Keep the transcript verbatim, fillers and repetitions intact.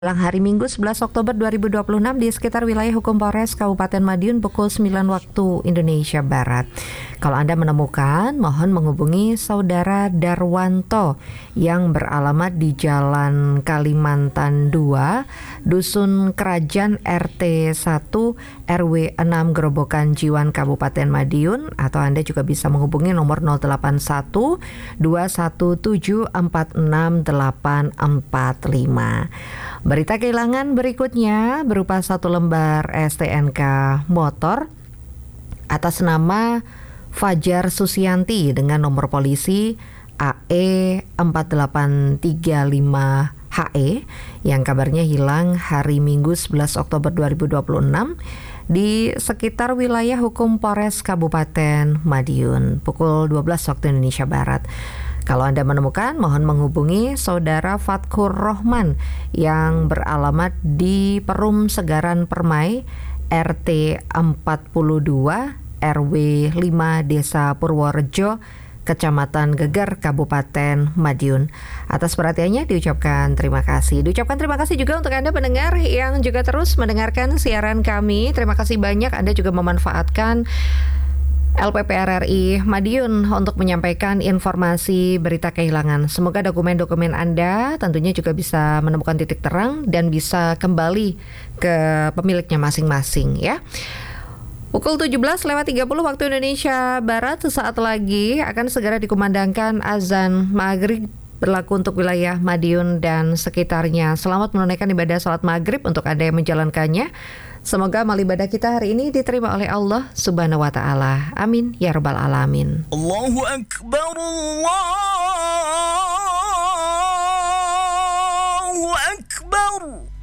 Jelang hari Minggu sebelas Oktober dua ribu dua puluh enam di sekitar wilayah hukum Polres Kabupaten Madiun pukul sembilan waktu Indonesia Barat. Kalau Anda menemukan, mohon menghubungi Saudara Darwanto yang beralamat di Jalan Kalimantan dua, Dusun Kerajaan R T satu R W enam Gerobokan Jiwan Kabupaten Madiun, atau Anda juga bisa menghubungi nomor nol delapan satu dua satu tujuh empat enam delapan empat lima. Berita kehilangan berikutnya berupa satu lembar S T N K motor atas nama Fajar Susianti dengan nomor polisi A E empat delapan tiga lima H E yang kabarnya hilang hari Minggu sebelas Oktober dua ribu dua puluh enam di sekitar wilayah hukum Polres Kabupaten Madiun pukul dua belas waktu Indonesia Barat. Kalau Anda menemukan, mohon menghubungi Saudara Fatkur Rohman yang beralamat di Perum Segaran Permai R T empat puluh dua R W lima Desa Purworejo, Kecamatan Geger, Kabupaten Madiun. Atas perhatiannya diucapkan terima kasih. Diucapkan terima kasih juga untuk Anda pendengar yang juga terus mendengarkan siaran kami. Terima kasih banyak Anda juga memanfaatkan L P P R R I Madiun untuk menyampaikan informasi berita kehilangan. Semoga dokumen-dokumen Anda tentunya juga bisa menemukan titik terang dan bisa kembali ke pemiliknya masing-masing ya. Pukul tujuh belas lewat tiga puluh waktu Indonesia Barat, sesaat lagi akan segera dikumandangkan azan maghrib berlaku untuk wilayah Madiun dan sekitarnya. Selamat menunaikan ibadah salat maghrib untuk Anda yang menjalankannya. Semoga amal ibadah kita hari ini diterima oleh Allah Subhanahu wa Ta'ala. Amin ya rabbal alamin. Allahu Akbar, Allahu Akbar.